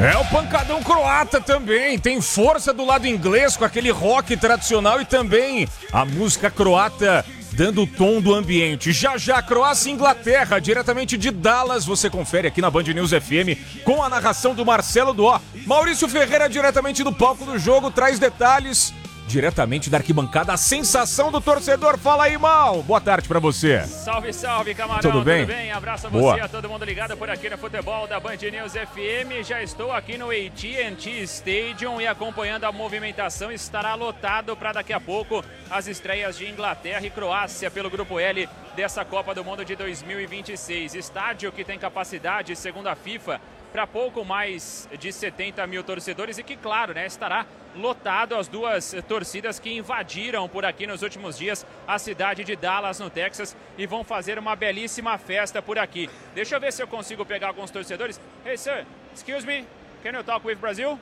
É o pancadão croata também, tem força do lado inglês com aquele rock tradicional e também a música croata dando o tom do ambiente. Já já, Croácia e Inglaterra, diretamente de Dallas, você confere aqui na Band News FM com a narração do Marcelo Duó. Maurício Ferreira, diretamente do palco do jogo, traz detalhes diretamente da arquibancada, a sensação do torcedor. Fala aí, Mal. Boa tarde pra você. Salve, salve, camarão. Tudo bem? Tudo bem? Abraço a você, Boa. a todo mundo ligado por aqui no futebol da Band News FM. Já estou aqui no AT&T Stadium e acompanhando a movimentação. Estará lotado para daqui a pouco as estreias de Inglaterra e Croácia pelo Grupo L dessa Copa do Mundo de 2026. Estádio que tem capacidade, segundo a FIFA, para pouco mais de 70 mil torcedores e que, claro, né, estará lotado as duas torcidas que invadiram por aqui nos últimos dias a cidade de Dallas, no Texas, e vão fazer uma belíssima festa por aqui. Deixa eu ver se eu consigo pegar alguns torcedores. Hey, sir, excuse me, can you talk with Brazil?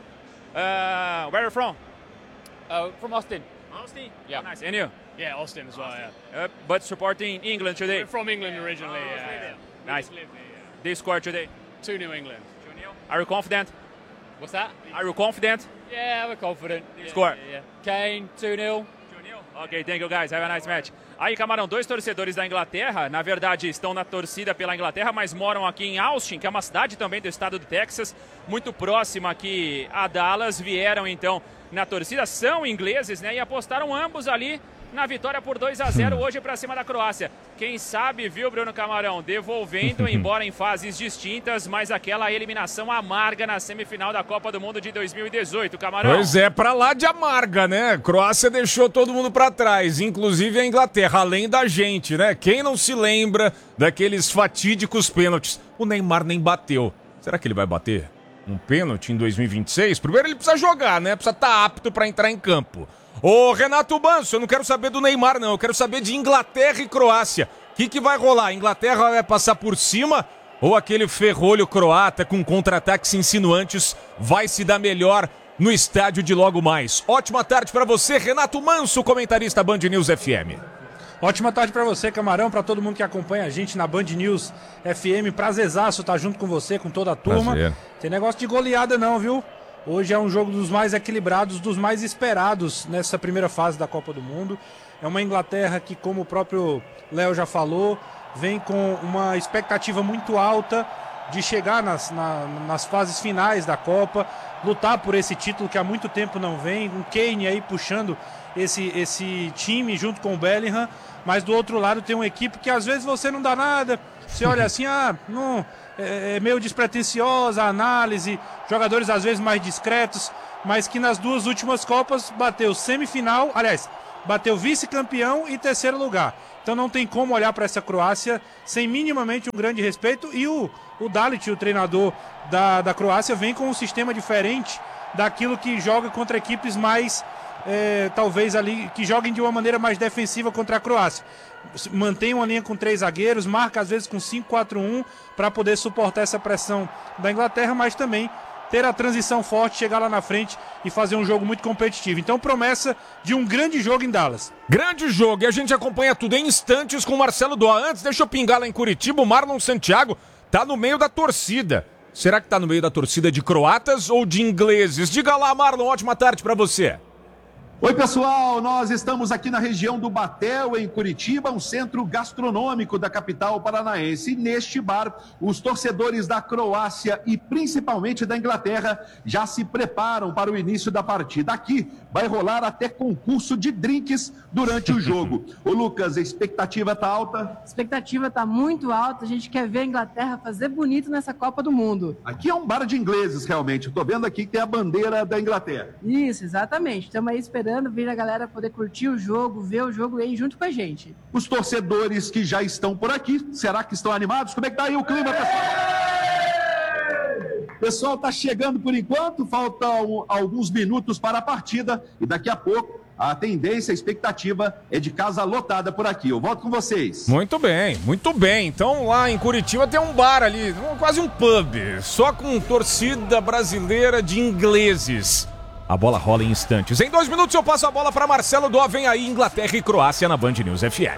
Where are you from? From Austin. Austin? Yeah. Nice. And you? Yeah, Austin as well, yeah. But supporting England today. We're from England originally, yeah. Nice. We just live here, They scored today. 2-0 England. Are you confident? What's that? Are you confident? Yeah, we're confident. Score. Yeah. Kane, 2-0. Ok, thank you guys, have a nice match. Aí, camarão, dois torcedores da Inglaterra, na verdade estão na torcida pela Inglaterra, mas moram aqui em Austin, que é uma cidade também do estado do Texas, muito próxima aqui a Dallas, vieram então na torcida, são ingleses, né, e apostaram ambos ali na vitória por 2-0 hoje para cima da Croácia. Quem sabe, viu, Bruno Camarão, devolvendo, embora em fases distintas, mas aquela eliminação amarga na semifinal da Copa do Mundo de 2018, Camarão. Pois é, pra lá de amarga, né? Croácia deixou todo mundo pra trás, inclusive a Inglaterra, além da gente, né? Quem não se lembra daqueles fatídicos pênaltis? O Neymar nem bateu. Será que ele vai bater um pênalti em 2026? Primeiro ele precisa jogar, né? Precisa estar apto pra entrar em campo. Ô, Renato Manso, eu não quero saber do Neymar, não. Eu quero saber de Inglaterra e Croácia. O que vai rolar? A Inglaterra vai passar por cima ou aquele ferrolho croata com contra-ataques insinuantes vai se dar melhor no estádio de logo mais? Ótima tarde pra você, Renato Manso, comentarista Band News FM. Ótima tarde pra você, Camarão, pra todo mundo que acompanha a gente na Band News FM. Prazerzaço estar junto com você, com toda a turma. Prazer. Tem negócio de goleada não, viu? Hoje é um jogo dos mais equilibrados, dos mais esperados nessa primeira fase da Copa do Mundo. É uma Inglaterra que, como o próprio Léo já falou, vem com uma expectativa muito alta de chegar nas fases finais da Copa, lutar por esse título que há muito tempo não vem, o Kane aí puxando esse time junto com o Bellingham, mas do outro lado tem uma equipe que às vezes você não dá nada, você olha assim, não... É meio despretensiosa a análise, jogadores às vezes mais discretos, mas que nas duas últimas Copas bateu semifinal, aliás, bateu vice-campeão e terceiro lugar. Então não tem como olhar para essa Croácia sem minimamente um grande respeito. E o Dalit, o treinador da Croácia, vem com um sistema diferente daquilo que joga contra equipes mais, talvez ali, que joguem de uma maneira mais defensiva contra a Croácia. Mantém uma linha com 3 zagueiros, marca às vezes com 5-4-1 para poder suportar essa pressão da Inglaterra, mas também ter a transição forte, chegar lá na frente e fazer um jogo muito competitivo. Então promessa de um grande jogo em Dallas. Grande jogo, e a gente acompanha tudo em instantes com o Marcelo Duó. Antes, deixa eu pingar lá em Curitiba, o Marlon Santiago tá no meio da torcida. Será que tá no meio da torcida de croatas ou de ingleses? Diga lá, Marlon, ótima tarde pra você. Oi, pessoal, nós estamos aqui na região do Batel, em Curitiba, um centro gastronômico da capital paranaense. E neste bar, os torcedores da Croácia e principalmente da Inglaterra já se preparam para o início da partida. Aqui vai rolar até concurso de drinks durante o jogo. Ô Lucas, a expectativa tá alta? A expectativa tá muito alta, a gente quer ver a Inglaterra fazer bonito nessa Copa do Mundo. Aqui é um bar de ingleses, realmente. Eu tô vendo aqui que tem a bandeira da Inglaterra. Isso, exatamente. Estamos aí esperando vir a galera poder curtir o jogo, ver o jogo aí junto com a gente. Os torcedores que já estão por aqui, será que estão animados? Como é que tá aí o clima, pessoal? O pessoal tá chegando por enquanto, faltam alguns minutos para a partida e daqui a pouco a tendência, a expectativa é de casa lotada por aqui. Eu volto com vocês. Muito bem, muito bem. Então lá em Curitiba tem um bar ali, quase um pub, só com torcida brasileira de ingleses. A bola rola em instantes. Em 2 minutos eu passo a bola para Marcelo Duó. Vem aí Inglaterra e Croácia na Band News FM.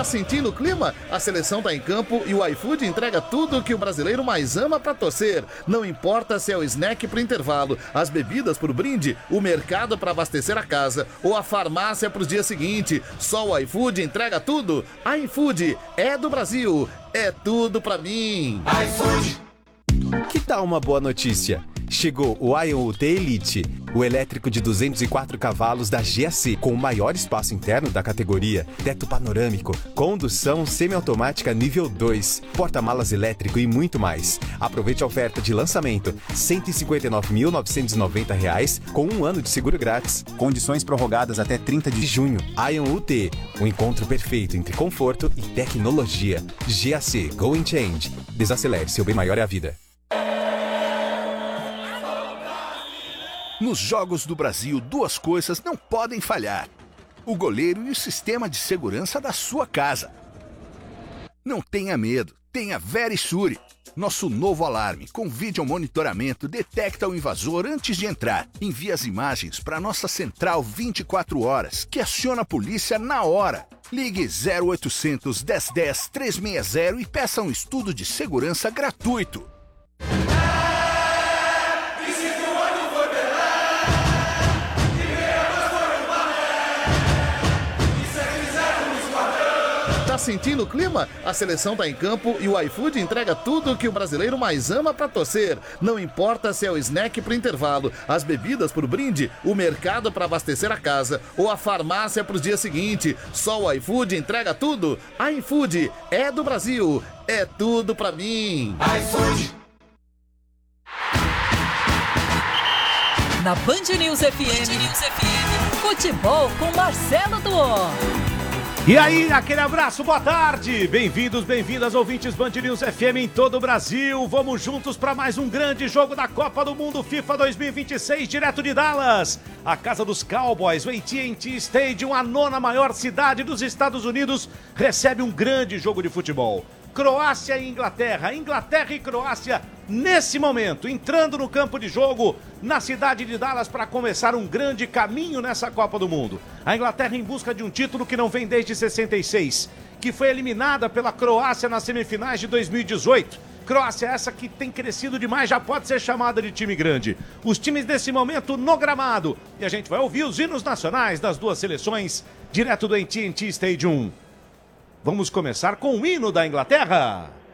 sentindo o clima? A seleção tá em campo e o iFood entrega tudo que o brasileiro mais ama pra torcer. Não importa se é o snack pro intervalo, as bebidas pro brinde, o mercado pra abastecer a casa ou a farmácia pros dias seguintes. Só o iFood entrega tudo. iFood é do Brasil, é tudo pra mim. iFood. Que tal uma boa notícia? Chegou o IonUT Elite, o elétrico de 204 cavalos da GAC, com o maior espaço interno da categoria, teto panorâmico, condução semiautomática nível 2, porta-malas elétrico e muito mais. Aproveite a oferta de lançamento, R$ 159.990, com 1 ano de seguro grátis. Condições prorrogadas até 30 de junho. IonUT, o encontro perfeito entre conforto e tecnologia. GAC, Go and Change. Desacelere, seu bem maior é a vida. Nos Jogos do Brasil, 2 coisas não podem falhar: o goleiro e o sistema de segurança da sua casa. Não tenha medo, tenha Verisure. Nosso novo alarme com vídeo monitoramento detecta o invasor antes de entrar. Envia as imagens para nossa central 24 horas, que aciona a polícia na hora. Ligue 0800 1010 360 e peça um estudo de segurança gratuito. Tá sentindo o clima? A seleção tá em campo e o iFood entrega tudo que o brasileiro mais ama pra torcer. Não importa se é o snack pro intervalo, as bebidas pro brinde, o mercado pra abastecer a casa ou a farmácia pros dias seguintes. Só o iFood entrega tudo. iFood é do Brasil, é tudo pra mim. iFood. Na Band News FM, futebol com Marcelo Duó. E aí, aquele abraço, boa tarde! Bem-vindos, bem-vindas, ouvintes Band News FM em todo o Brasil. Vamos juntos para mais um grande jogo da Copa do Mundo FIFA 2026, direto de Dallas. A casa dos Cowboys, o AT&T Stadium, a 9ª maior cidade dos Estados Unidos, recebe um grande jogo de futebol. Croácia e Inglaterra, Inglaterra e Croácia, nesse momento, entrando no campo de jogo, na cidade de Dallas, para começar um grande caminho nessa Copa do Mundo. A Inglaterra em busca de um título que não vem desde 66, que foi eliminada pela Croácia nas semifinais de 2018. Croácia essa que tem crescido demais, já pode ser chamada de time grande. Os times nesse momento no gramado. E a gente vai ouvir os hinos nacionais das duas seleções, direto do AT&T Stadium. Vamos começar com o hino da Inglaterra.